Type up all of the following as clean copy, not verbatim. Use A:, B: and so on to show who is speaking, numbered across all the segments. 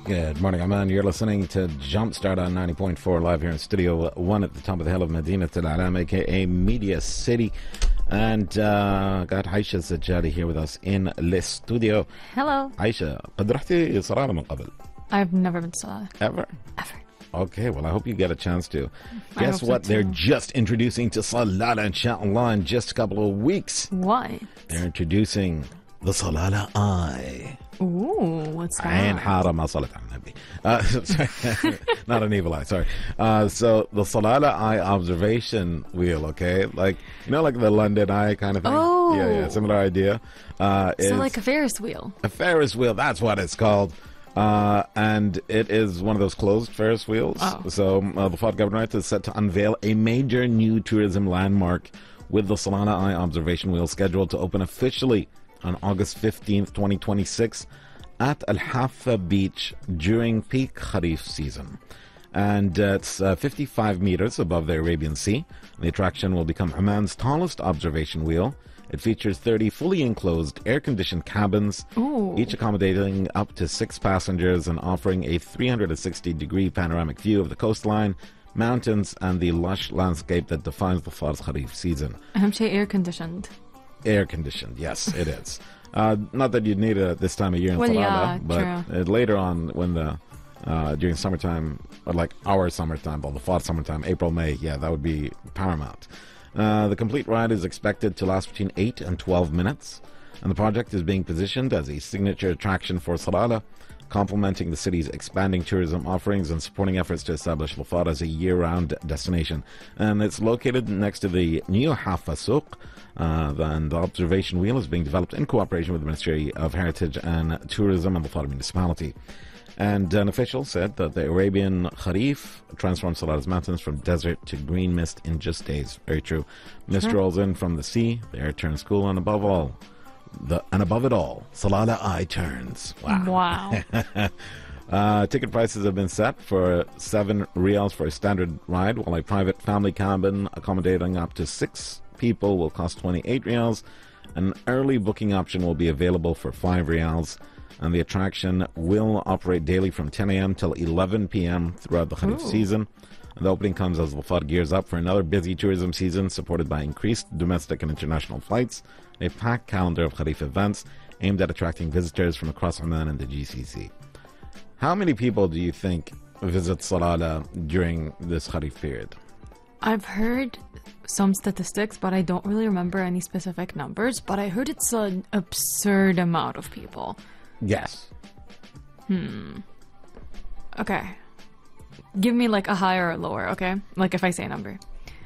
A: Good morning, Aman. You're listening to Jumpstart on 90.4 live here in Studio 1 at the top of the hill of Medina Al Alam, aka Media City. And got Aisha Sajjadi here with us in the studio.
B: Hello.
A: Aisha, قد رحتي صلالة من قبل?
B: I've never been to Salalah.
A: Ever?
B: Ever.
A: Okay, well, I hope you get a chance to.
B: I
A: Guess
B: hope
A: what?
B: so too.
A: They're just introducing to Salalah, inshallah, in just a couple of weeks.
B: What?
A: They're introducing the Salalah Eye.
B: Ooh, what's
A: عين
B: that?
A: حارة ما صلت على النبي. Not an evil eye, sorry. So the Salalah Eye observation wheel, okay? Like, you know, like the London Eye kind of thing?
B: Oh.
A: Yeah, similar idea.
B: So
A: It's
B: like a Ferris wheel.
A: a Ferris wheel, that's what it's called. And it is one of those closed Ferris wheels.
B: Oh.
A: So the Fad Government is set to unveil a major new tourism landmark with the Salalah Eye observation wheel scheduled to open officially on August 15th, 2026 at Al Hafa Beach during peak Kharif season. And it's 55 meters above the Arabian Sea. The attraction will become Oman's tallest observation wheel. It features 30 fully enclosed air-conditioned cabins,
B: Ooh.
A: each accommodating up to 6 passengers and offering a 360-degree panoramic view of the coastline, mountains, and the lush landscape that defines the Far's Kharif season.
B: I'm sure air conditioned.
A: Air conditioned, yes, it is. Not that you'd need it at this time of year in
B: Well,
A: Salalah,
B: yeah,
A: but
B: true.
A: later on, when the during summertime, or like our summertime, well, the fall summertime, April, May, yeah, that would be paramount. The complete ride is expected to last between 8 and 12 minutes, and the project is being positioned as a signature attraction for Salalah, complementing the city's expanding tourism offerings and supporting efforts to establish Lafar as a year-round destination. And it's located next to the new Hafa Souq, and the observation wheel is being developed in cooperation with the Ministry of Heritage and Tourism and Lafar Municipality. And an official said that the Arabian Kharif transformed Salah's mountains from desert to green mist in just days. Very true. Mist rolls in from the sea, the air turns cool, and above it all, Salalah Eye turns. Wow.
B: Wow.
A: Ticket prices have been set for 7 riyals for a standard ride, while a private family cabin accommodating up to 6 people will cost 28 riyals. An early booking option will be available for 5 riyals, and the attraction will operate daily from 10 a.m. till 11 p.m. throughout the Kharif
B: Ooh.
A: season. And the opening comes as Lafar gears up for another busy tourism season supported by increased domestic and international flights, a packed calendar of Kharif events aimed at attracting visitors from across Oman and the GCC. How many people do you think visit Salalah during this Kharif period?
B: I've heard some statistics, but I don't really remember any specific numbers. But I heard it's an absurd amount of people.
A: Yes.
B: Okay. Give me like a higher or lower, okay? Like if I say a number.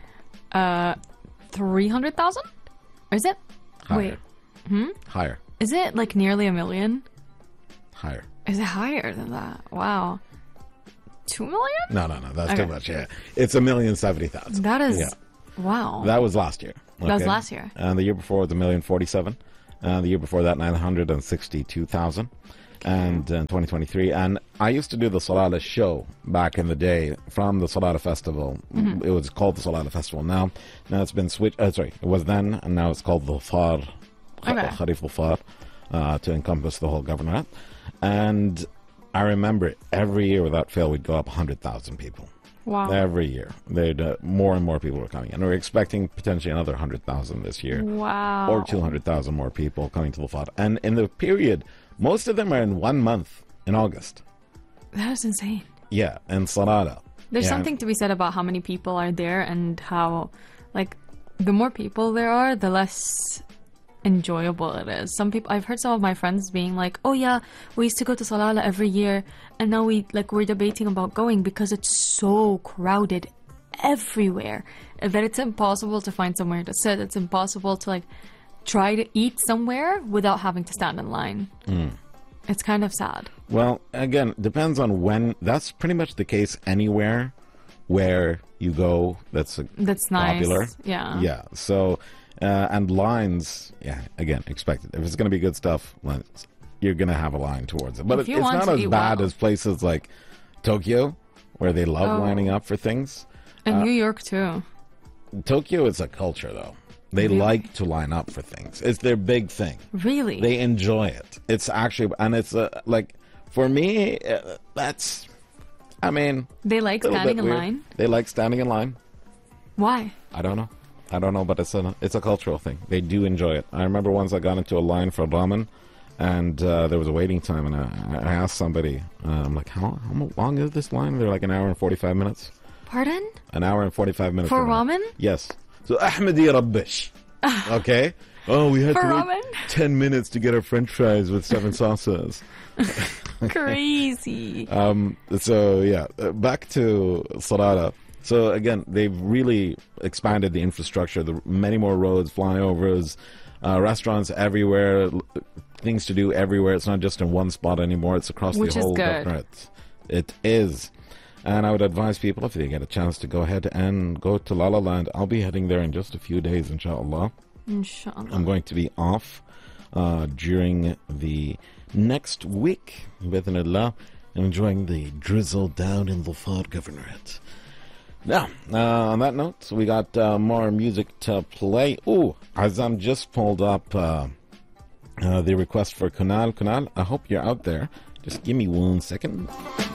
B: 300,000? Is it?
A: Higher.
B: Wait.
A: Higher.
B: Is it like nearly a million?
A: Higher.
B: Is it higher than that? Wow. 2 million?
A: No, that's too
B: Okay.
A: much. Yeah, it's 1,070,000.
B: That is...
A: Yeah.
B: Wow.
A: That was last year.
B: That was last year.
A: And the year before was 1,047,000. And the year before that, 962,000. And in 2023. And I used to do the Salalah show back in the day from the Salalah Festival. It was called the Salalah Festival. Now it's been switched. Sorry, it was then, and now it's called the Lafar,
B: Okay.
A: Kharif Lafar, to encompass the whole governorate. And I remember every year without fail, we'd go up 100,000 people.
B: Wow.
A: Every year. More and more people were coming. And we're expecting potentially another 100,000 this year.
B: Wow.
A: Or 200,000 more people coming to Lafar. And in the period, most of them are in 1 month in August.
B: That is insane.
A: Yeah, in Salalah.
B: There's
A: Yeah.
B: something to be said about how many people are there and how, like, the more people there are, the less enjoyable it is. Some people, I've heard some of my friends being like, oh yeah, we used to go to Salalah every year and now we're debating about going because it's so crowded everywhere that it's impossible to find somewhere to sit. It's impossible to like try to eat somewhere without having to stand in line. It's kind of sad.
A: Well, again, depends on when. That's pretty much the case anywhere where you go that's
B: That's nice.
A: popular.
B: Yeah.
A: Yeah. So, and lines, yeah, again, expected. If it's going to be good stuff, you're going to have a line towards it. But
B: If
A: it's
B: you want
A: not
B: to
A: as
B: eat
A: bad
B: well.
A: as places like Tokyo, where they love
B: Oh.
A: lining up for things.
B: And New York too.
A: Tokyo is a culture, though. They
B: Really?
A: like to line up for things. It's their big thing.
B: Really?
A: They enjoy it. It's actually, and it's like For me, that's, I mean,
B: They like
A: a little
B: standing
A: bit
B: in
A: weird.
B: line.
A: They like standing in line.
B: Why?
A: I don't know, but it's a cultural thing. They do enjoy it. I remember once I got into a line for ramen, and there was a waiting time, and I asked somebody, I'm like, how long is this line? They're like an hour and 45 minutes.
B: Pardon?
A: An hour and 45 minutes.
B: For ramen?
A: Yes. So Ahmadi Rabbish. Okay. Oh, we had
B: For
A: to wait
B: ramen?
A: 10 minutes to get our French fries with 7 sauces.
B: Crazy.
A: So yeah, back to Sarada. So again, they've really expanded the infrastructure. Many more roads, flyovers, restaurants everywhere, things to do everywhere. It's not just in one spot anymore. It's across
B: Which
A: the
B: is
A: whole
B: good.
A: governorate. It is. And I would advise people, if they get a chance, to go ahead and go to La La Land. I'll be heading there in just a few days, inshallah.
B: Inshallah.
A: I'm going to be off during the next week, bidhnillah, enjoying the drizzle down in the Far Governorate. Now, on that note, we got more music to play. Ooh, Azam just pulled up the request for Kunal. Kunal, I hope you're out there. Just give me 1 second.